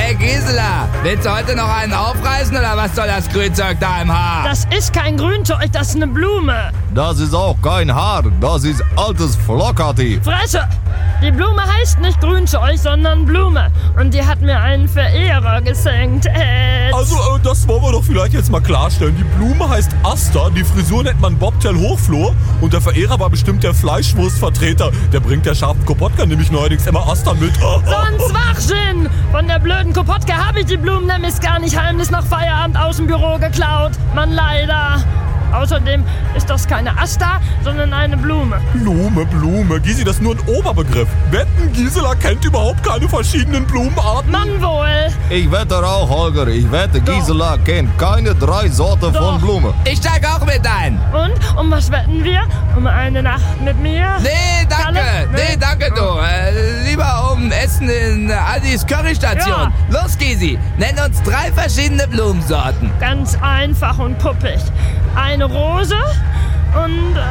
Hey Gisela, willst du heute noch einen aufreißen oder was soll das Grünzeug da im Haar? Das ist kein Grünzeug, das ist eine Blume. Das ist auch kein Haar, das ist altes Flockerti. Fresse! Die Blume heißt nicht Grünzeug, sondern Blume. Und die hat mir einen Verehrer geschenkt. Also, das wollen wir doch vielleicht jetzt mal klarstellen. Die Blume heißt Asta, die Frisur nennt man Bobtail Hochflor und der Verehrer war bestimmt der Fleischwurstvertreter. Der bringt der scharfen Kopotka nämlich neuerdings immer Asta mit. So ein Schwachsinn! Von der blöden Kopotka habe ich die Blumen nämlich gar nicht heimlich nach Feierabend aus dem Büro geklaut. Mann, leider. Außerdem ist das keine Asta, sondern eine Blume. Blume. Gysi, das ist nur ein Oberbegriff. Wetten, Gisela kennt überhaupt keine verschiedenen Blumenarten. Mann wohl. Ich wette auch, Holger, Gisela kennt keine 3 Sorten von Blume. Ich steig auch mit ein. Und? Um was wetten wir? Um eine Nacht mit mir? Nee, danke. Kalle? Nee, danke du. Lieber um Essen in Aldis Currystation. Ja. Los, Gysi, nenn uns 3 verschiedene Blumensorten. Ganz einfach und puppig. Eine Rose und